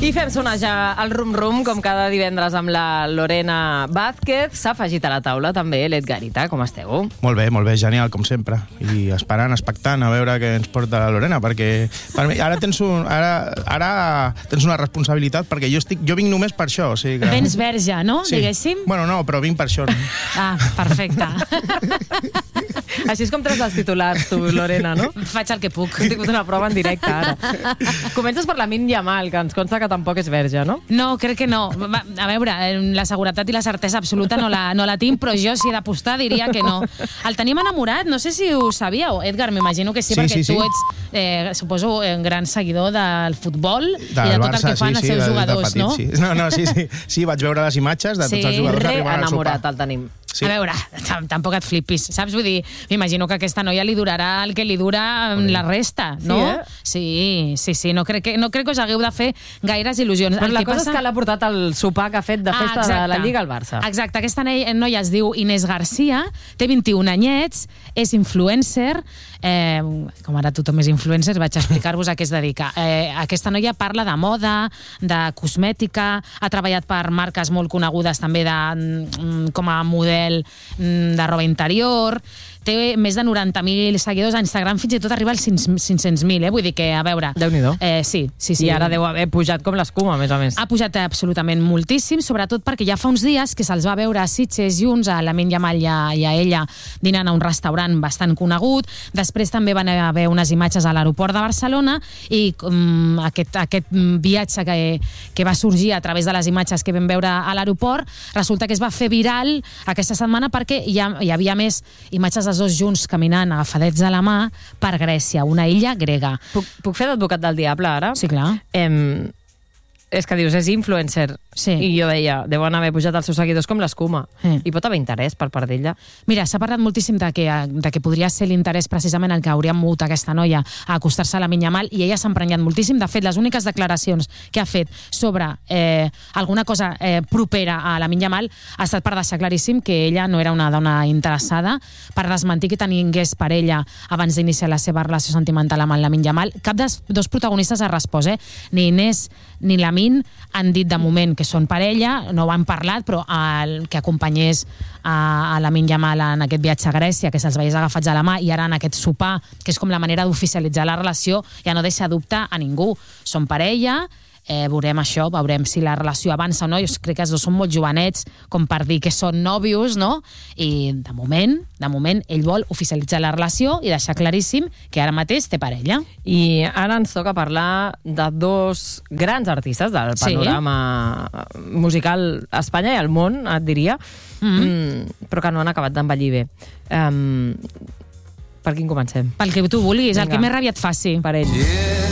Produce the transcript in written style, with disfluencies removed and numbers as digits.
I fem sonejar el rum-rum, com cada divendres, amb la Lorena Vázquez. S'ha afegit a la taula també l'Edgarita. Com esteu? Molt bé, genial, com sempre. I esperant, expectant a veure què ens porta la Lorena, perquè per mi, ara tens una responsabilitat, perquè jo vinc només per això. O sigui que... Vens verge, no? Sí. Diguéssim? Bueno, no, però vinc per això. Ah, perfecte. Així és com treus els titulars, tu, Lorena, no? Faig el que puc. He tingut una prova en directe, ara. Comences per Lamine Yamal, que ens consta que tampoc és verge, no? No, crec que no. A veure, la seguretat i la certesa absoluta no la tinc, però jo, si he d'apostar, diria que no. El tenim enamorat, no sé si ho sabíeu, Edgar, m'imagino que sí, perquè tu ets, suposo, un gran seguidor del futbol i de tot el que fan els seus jugadors, no? Sí, vaig veure les imatges de tots els jugadors arribant al sopar. Enamorat el tenim. Sí. A veure, tampoc et flipis, saps? Vull dir, m'imagino que aquesta noia li durarà el que li dura la resta, no? Sí, no crec que us hagueu de fer gaires il·lusions. Però la cosa és que l'ha portat al sopar que ha fet de festa de la Lliga al Barça. Exacte, aquesta noia es diu Inés García, té 21 anyets, és influencer, com ara tothom és influencer, vaig explicar-vos a què es dedica. Aquesta noia parla de moda, de cosmètica, ha treballat per marques molt conegudes també com a model de roba interior, té més de 90.000 seguidors a Instagram, fins i tot arriba als 500.000, vull dir que, a veure... Déu-n'hi-do. Sí. I ara deu haver pujat com l'escuma, a més a més. Ha pujat absolutament moltíssim, sobretot perquè ja fa uns dies que se'ls va veure a Sitges junts, a Lamine Yamal i a ella, dinant a un restaurant bastant conegut. Després també van haver unes imatges a l'aeroport de Barcelona i aquest viatge que va sorgir a través de les imatges que vam veure a l'aeroport, resulta que es va fer viral aquesta setmana perquè hi havia més imatges dels dos junts caminant agafadets de la mà per Grècia, una illa grega. Puc fer d'advocat del diable, ara? Sí, clar. És que dius, és influencer. Sí. I jo deia, deuen haver pujat els seus seguidors com l'escuma. I pot haver interès per part d'ella. Mira, s'ha parlat moltíssim de que podria ser l'interès precisament el que hauria mogut aquesta noia a acostar-se a Lamine Yamal, i ella s'ha emprenyat moltíssim. De fet, les úniques declaracions que ha fet sobre alguna cosa propera a Lamine Yamal ha estat per deixar claríssim que ella no era una dona interessada, per desmentir que tingués parella abans d'iniciar la seva relació sentimental amb el Lamine Yamal. Cap dels dos protagonistes ha respost, ni Inés ni Lamine han dit de moment que són parella, no ho han parlat, però el que acompanyés a Lamine Yamal en aquest viatge a Grècia, que se'ls veiés agafats a la mà, i ara en aquest sopar, que és com la manera d'oficialitzar la relació, ja no deixa dubte a ningú. Són parella, veurem això, veurem si la relació avança o no. Jo crec que els dos són molt jovenets com per dir que són nòvios, no? I de moment ell vol oficialitzar la relació i deixar claríssim que ara mateix té parella. I ara ens toca parlar de dos grans artistes del panorama musical a Espanya i al món, et diria, però que no han acabat d'envellir bé. Per quin comencem? Pel que tu vulguis, el que més ràbia et faci. Per ell.